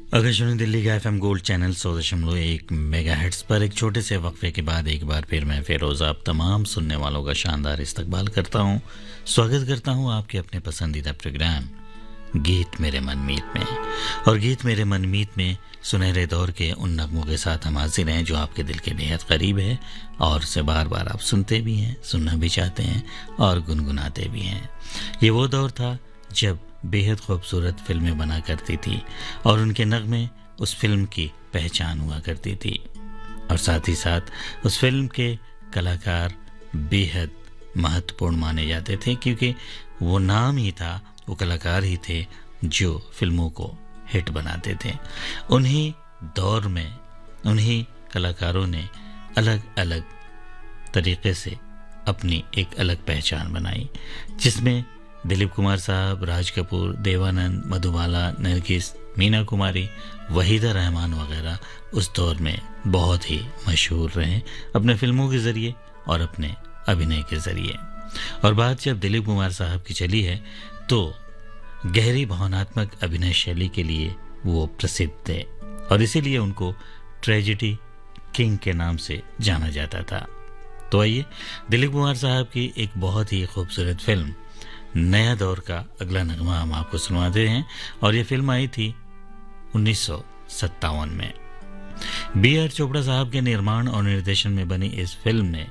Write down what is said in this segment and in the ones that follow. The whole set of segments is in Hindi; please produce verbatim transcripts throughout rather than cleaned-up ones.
आकाशवाणी दिल्ली का एफएम गोल्ड चैनल सौ दशमलव एक मेगा हेड्स पर एक छोटे से वक्फे के बाद एक बार फिर मैं फेरोज आप तमाम सुनने वालों का शानदार इस्तकबाल करता हूं। स्वागत करता हूं आपके अपने पसंदीदा प्रोग्राम गीत मेरे मनमीत में। और गीत मेरे मनमीत में सुनहरे दौर के उन नगमों के साथ हम हाजिर हैं जो आपके दिल के बेहद करीब है और उसे बार बार आप सुनते भी हैं, सुनना भी चाहते हैं और गुनगुनाते भी हैं। ये वो दौर था जब बेहद खूबसूरत फिल्में बना करती थी और उनके नगमे उस फिल्म की पहचान हुआ करती थी और साथ ही साथ उस फिल्म के कलाकार बेहद महत्वपूर्ण माने जाते थे क्योंकि वो नाम ही था, वो कलाकार ही थे जो फिल्मों को हिट बनाते थे। उन्हीं दौर में उन्हीं कलाकारों ने अलग अलग तरीके से अपनी एक अलग पहचान बनाई, जिसमें दिलीप कुमार साहब, राज कपूर, देवानंद, मधुबाला, नरगिस, मीना कुमारी, वहीदा रहमान वगैरह उस दौर में बहुत ही मशहूर रहे अपने फिल्मों के ज़रिए और अपने अभिनय के ज़रिए। और बात जब दिलीप कुमार साहब की चली है तो गहरी भावनात्मक अभिनय शैली के लिए वो प्रसिद्ध थे और इसीलिए उनको ट्रेजेडी किंग के नाम से जाना जाता था। तो आइए दिलीप कुमार साहब की एक बहुत ही खूबसूरत फिल्म नया दौर का अगला नगमा हम आपको सुनवाते हैं और ये फिल्म आई थी उन्नीस सौ सत्तावन में। बी आर चोपड़ा साहब के निर्माण और निर्देशन में बनी इस फिल्म ने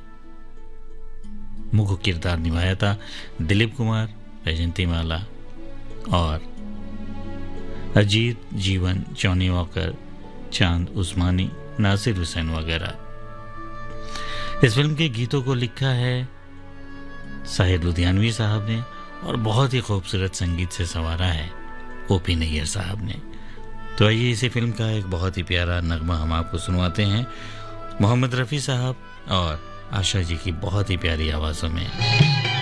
मुख्य किरदार निभाया था दिलीप कुमार, बैजंती माला और अजीत जीवन, जॉनी वॉकर, चांद उस्मानी, नासिर हुसैन वगैरह। इस फिल्म के गीतों को लिखा है साहिर लुधियानवी साहब ने और बहुत ही खूबसूरत संगीत से संवारा है ओपी नैयर साहब ने। तो आइए इसी फिल्म का एक बहुत ही प्यारा नगमा हम आपको सुनवाते हैं मोहम्मद रफ़ी साहब और आशा जी की बहुत ही प्यारी आवाज़ों में।